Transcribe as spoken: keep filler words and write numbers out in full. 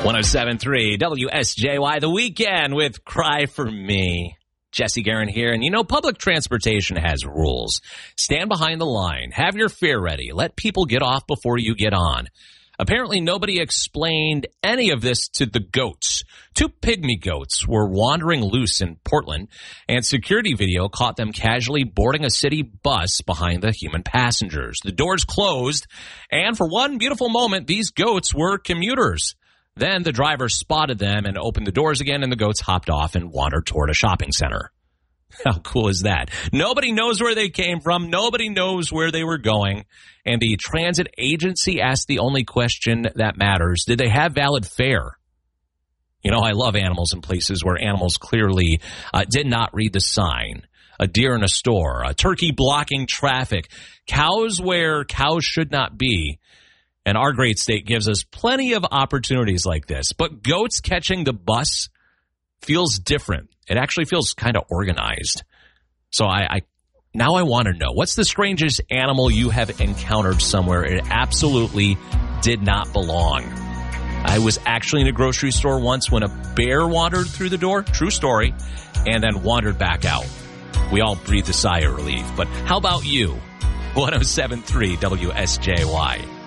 one oh seven point three W S J Y, The Weekend with Cry for Me. Jesse Guerin here, and you know, public transportation has rules. Stand behind the line, have your fare ready, let people get off before you get on. Apparently, nobody explained any of this to the goats. Two pygmy goats were wandering loose in Portland, and security video caught them casually boarding a city bus behind the human passengers. The doors closed, and for one beautiful moment, these goats were commuters. Then the driver spotted them and opened the doors again, and the goats hopped off and wandered toward a shopping center. How cool is that? Nobody knows where they came from. Nobody knows where they were going. And the transit agency asked the only question that matters. Did they have valid fare? You know, I love animals in places where animals clearly uh, did not read the sign. A deer in a store, a turkey blocking traffic, cows where cows should not be. And our great state gives us plenty of opportunities like this. But goats catching the bus feels different. It actually feels kind of organized. So I, I now I want to know, what's the strangest animal you have encountered somewhere it absolutely did not belong? I was actually in a grocery store once when a bear wandered through the door, true story, and then wandered back out. We all breathed a sigh of relief. But how about you? one oh seven point three W S J Y.